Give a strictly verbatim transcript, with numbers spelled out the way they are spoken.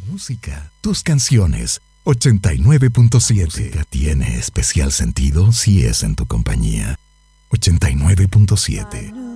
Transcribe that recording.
música, tus canciones. ochenta y nueve punto siete. Música tiene especial sentido si es en tu compañía. ochenta y nueve punto siete.